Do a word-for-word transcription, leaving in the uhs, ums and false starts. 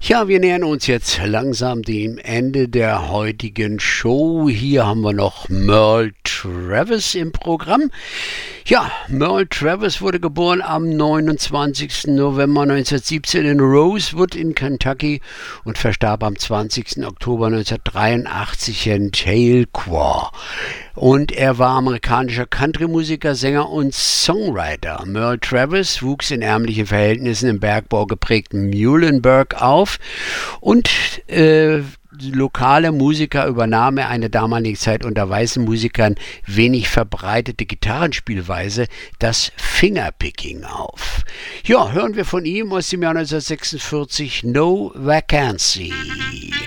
Ja, wir nähern uns jetzt langsam dem Ende der heutigen Show. Hier haben wir noch Merle Travis im Programm. Ja, Merle Travis wurde geboren am neunundzwanzigsten November neunzehnhundertsiebzehn in Rosewood in Kentucky und verstarb am zwanzigsten Oktober neunzehnhundertdreiundachtzig in Tahlequah. Und er war amerikanischer Country-Musiker, Sänger und Songwriter. Merle Travis wuchs in ärmlichen Verhältnissen im Bergbau geprägten Muhlenberg auf und äh, lokale Musiker übernahm er eine damalige Zeit unter weißen Musikern wenig verbreitete Gitarrenspielweise, das Fingerpicking auf. Ja, hören wir von ihm aus dem Jahr neunzehnhundertsechsundvierzig No Vacancy.